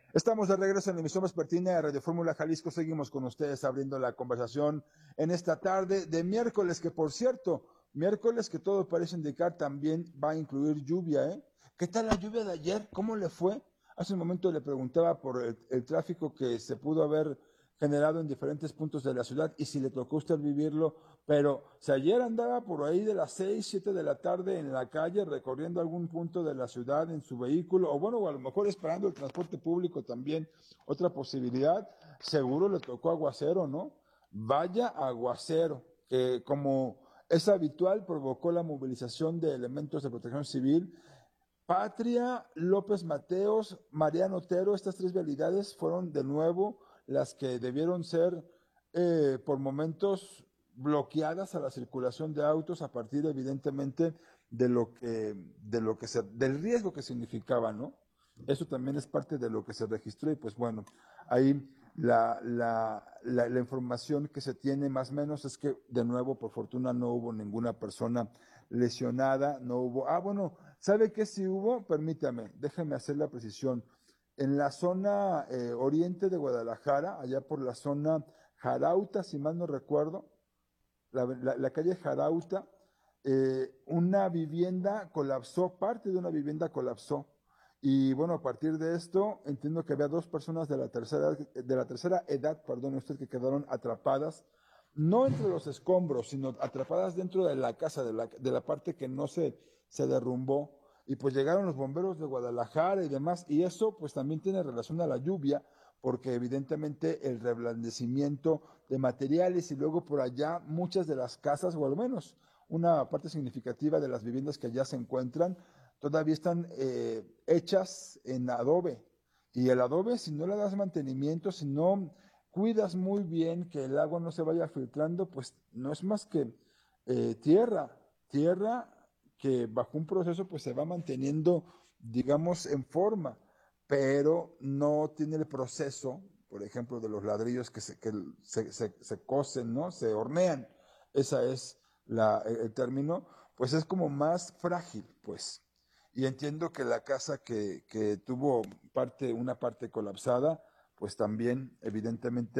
Estamos de regreso en la emisión vespertina de Radio Fórmula Jalisco. Seguimos con ustedes abriendo la conversación en esta tarde de miércoles, que por cierto, miércoles que todo parece indicar también va a incluir lluvia, ¿eh? ¿Qué tal la lluvia de ayer? ¿Cómo le fue? Hace un momento le preguntaba por el tráfico que se pudo haber generado en diferentes puntos de la ciudad y si le tocó a usted vivirlo, pero si ayer andaba por ahí de las 6, 7 de la tarde en la calle recorriendo algún punto de la ciudad en su vehículo, o bueno, o a lo mejor esperando el transporte público también, otra posibilidad, seguro le tocó aguacero, ¿no? Vaya aguacero, que como es habitual provocó la movilización de elementos de protección civil. Patria, López Mateos, Mariano Otero, estas tres vialidades fueron de nuevo las que debieron ser por momentos bloqueadas a la circulación de autos a partir evidentemente del riesgo que significaba, ¿no? Eso también es parte de lo que se registró y pues bueno, ahí la información que se tiene más o menos es que de nuevo, por fortuna, no hubo ninguna persona lesionada, no hubo, bueno, ¿sabe qué sí hubo? Permítame, déjeme hacer la precisión. En la zona oriente de Guadalajara, allá por la zona Jarauta, si mal no recuerdo, la calle Jarauta, una vivienda colapsó, parte de una vivienda colapsó. Y bueno, a partir de esto, entiendo que había dos personas de la tercera edad, perdón, usted, que quedaron atrapadas, no entre los escombros, sino atrapadas dentro de la casa, de la parte que no se derrumbó. Y pues llegaron los bomberos de Guadalajara y demás, y eso pues también tiene relación a la lluvia, porque evidentemente el reblandecimiento de materiales y luego por allá muchas de las casas, o al menos una parte significativa de las viviendas que allá se encuentran, todavía están hechas en adobe. Y el adobe, si no le das mantenimiento, si no cuidas muy bien que el agua no se vaya filtrando, pues no es más que tierra que bajo un proceso pues se va manteniendo, digamos, en forma, pero no tiene el proceso, por ejemplo, de los ladrillos que se cocen, ¿no? Se hornean. Esa es el término, pues es como más frágil, pues. Y entiendo que la casa que tuvo una parte colapsada, pues también, evidentemente,